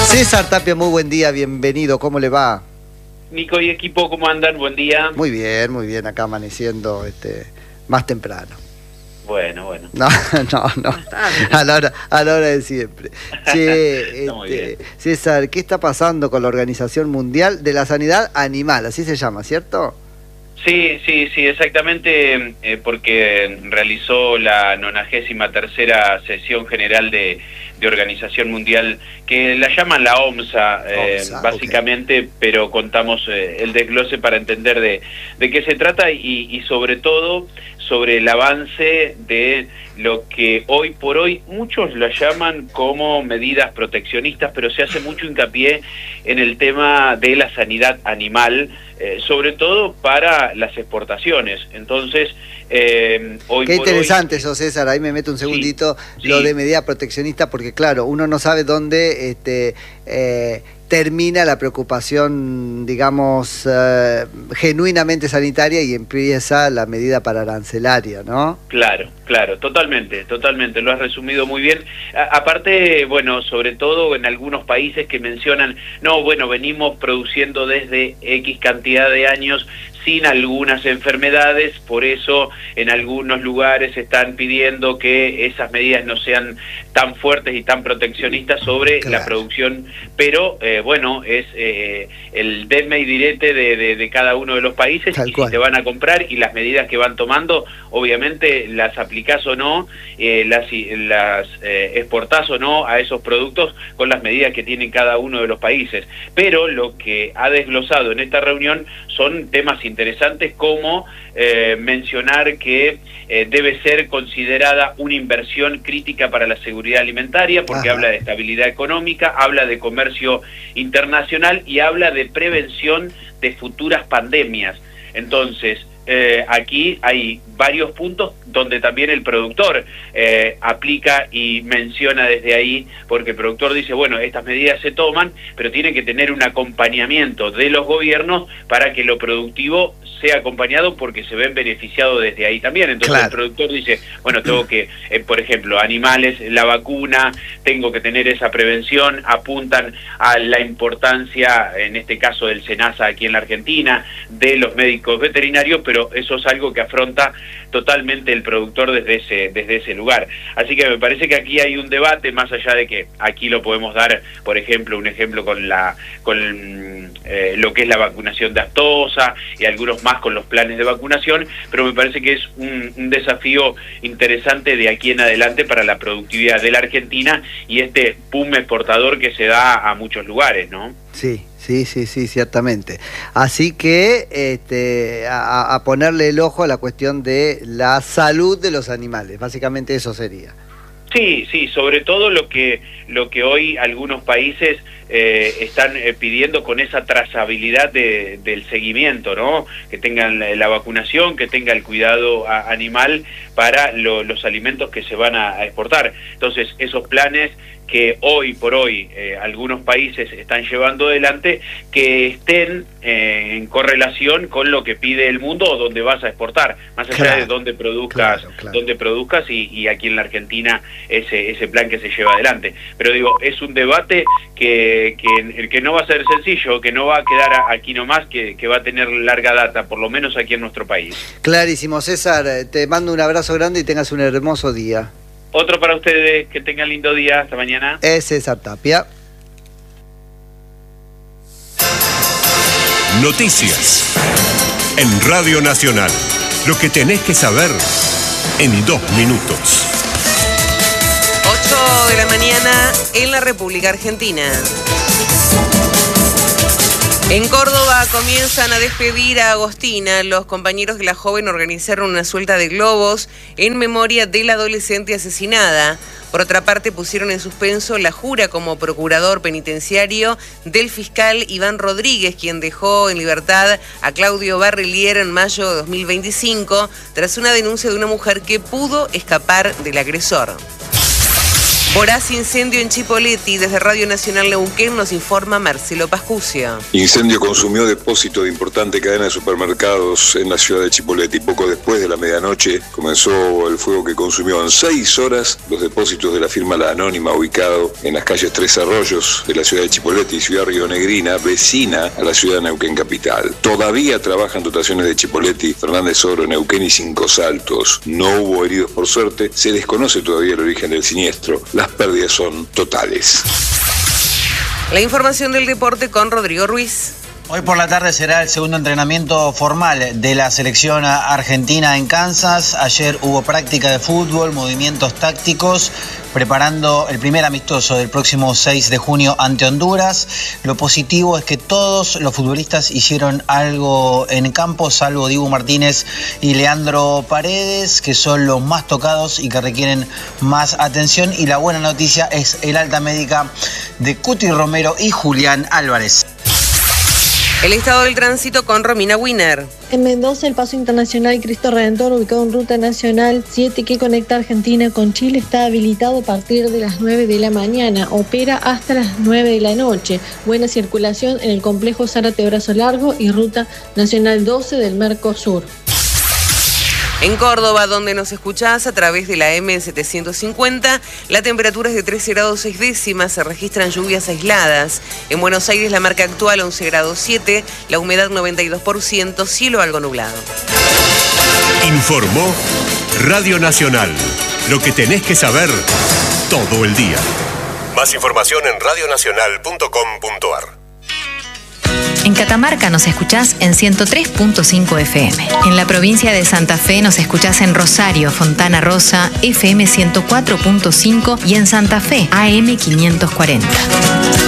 César Tapia, muy buen día, bienvenido, ¿cómo le va? Nico y equipo, ¿cómo andan? Buen día. Muy bien, acá amaneciendo más temprano. Bueno. No, a la hora de siempre. Che, César, ¿qué está pasando con la Organización Mundial de la Sanidad Animal? Así se llama, ¿cierto? Sí, exactamente, porque realizó la 93ª sesión general de Organización Mundial, que la llaman la OMSA, básicamente, okay. Pero contamos el desglose para entender de qué se trata y sobre todo sobre el avance de lo que hoy por hoy muchos la llaman como medidas proteccionistas, pero se hace mucho hincapié en el tema de la sanidad animal, sobre todo para las exportaciones. Entonces, hoy qué por interesante hoy, eso, César, ahí me meto un segundito, sí. Lo de medida proteccionista, porque claro, uno no sabe dónde termina la preocupación, digamos, genuinamente sanitaria y empieza la medida paraarancelaria, ¿no? Claro, totalmente, lo has resumido muy bien. Aparte, bueno, sobre todo en algunos países que mencionan, venimos produciendo desde X cantidad de años sin algunas enfermedades, por eso en algunos lugares están pidiendo que esas medidas no sean tan fuertes y tan proteccionistas sobre la producción, pero es el denme y direte de cada uno de los países, y si te van a comprar y las medidas que van tomando, obviamente las aplicás o no, las exportás o no a esos productos con las medidas que tienen cada uno de los países. Pero lo que ha desglosado en esta reunión son temas interesantes como mencionar que debe ser considerada una inversión crítica para la seguridad alimentaria, porque habla de estabilidad económica, habla de comercio internacional y habla de prevención de futuras pandemias. Entonces, aquí hay varios puntos donde también el productor aplica y menciona desde ahí, porque el productor dice, estas medidas se toman, pero tiene que tener un acompañamiento de los gobiernos para que lo productivo sea acompañado, porque se ven beneficiados desde ahí también. Entonces el productor dice, tengo que, por ejemplo, animales, la vacuna, tengo que tener esa prevención, apuntan a la importancia, en este caso del SENASA aquí en la Argentina, de los médicos veterinarios, pero eso es algo que afronta totalmente el productor desde ese lugar. Así que me parece que aquí hay un debate, más allá de que aquí lo podemos dar, por ejemplo, un ejemplo con lo que es la vacunación de aftosa y algunos más con los planes de vacunación, pero me parece que es un desafío interesante de aquí en adelante para la productividad de la Argentina y este boom exportador que se da a muchos lugares, ¿no? Sí, ciertamente. Así que a ponerle el ojo a la cuestión de la salud de los animales, básicamente eso sería. Sí, sobre todo lo que hoy algunos países están pidiendo con esa trazabilidad del seguimiento, ¿no? Que tengan la vacunación, que tenga el cuidado animal para los alimentos que se van a exportar. Entonces, esos planes que hoy por hoy algunos países están llevando adelante, que estén en correlación con lo que pide el mundo o donde vas a exportar, más allá de donde produzcas, y aquí en la Argentina ese plan que se lleva adelante. Pero digo, es un debate que no va a ser sencillo, que no va a quedar aquí nomás, que va a tener larga data, por lo menos aquí en nuestro país. Clarísimo, César, te mando un abrazo grande y tengas un hermoso día. Otro para ustedes, que tengan lindo día, hasta mañana. Es César Tapia. Noticias en Radio Nacional. Lo que tenés que saber en 2 minutos. 8 de la mañana en la República Argentina. En Córdoba comienzan a despedir a Agostina. Los compañeros de la joven organizaron una suelta de globos en memoria de la adolescente asesinada. Por otra parte, pusieron en suspenso la jura como procurador penitenciario del fiscal Iván Rodríguez, quien dejó en libertad a Claudio Barrelier en mayo de 2025, tras una denuncia de una mujer que pudo escapar del agresor. Voraz incendio en Chipoleti. Desde Radio Nacional Neuquén nos informa Marcelo Pascucio. Incendio consumió depósito de importante cadena de supermercados en la ciudad de Chipoleti. Poco después de la medianoche comenzó el fuego que consumió en 6 horas los depósitos de la firma La Anónima, ubicado en las calles Tres Arroyos de la ciudad de Chipoleti, ciudad rionegrina, vecina a la ciudad de Neuquén capital. Todavía trabajan dotaciones de Chipoleti, Fernández Oro, Neuquén y Cinco Saltos. No hubo heridos por suerte. Se desconoce todavía el origen del siniestro. Las pérdidas son totales. La información del deporte con Rodrigo Ruiz. Hoy por la tarde será el segundo entrenamiento formal de la selección argentina en Kansas. Ayer hubo práctica de fútbol, movimientos tácticos, preparando el primer amistoso del próximo 6 de junio ante Honduras. Lo positivo es que todos los futbolistas hicieron algo en campo, salvo Dibu Martínez y Leandro Paredes, que son los más tocados y que requieren más atención. Y la buena noticia es el alta médica de Cuti Romero y Julián Álvarez. El estado del tránsito con Romina Wiener. En Mendoza, el paso internacional Cristo Redentor, ubicado en ruta nacional 7 que conecta Argentina con Chile, está habilitado a partir de las 9 de la mañana. Opera hasta las 9 de la noche. Buena circulación en el complejo Zárate Brazo Largo y ruta nacional 12 del Mercosur. En Córdoba, donde nos escuchás a través de la M750, la temperatura es de 13 grados 6 décimas, se registran lluvias aisladas. En Buenos Aires la marca actual 11 grados 7, la humedad 92%, cielo algo nublado. Informó Radio Nacional, lo que tenés que saber todo el día. Más información en radionacional.com.ar. En Catamarca nos escuchás en 103.5 FM. En la provincia de Santa Fe nos escuchás en Rosario, Fontana Rosa, FM 104.5 y en Santa Fe, AM 540.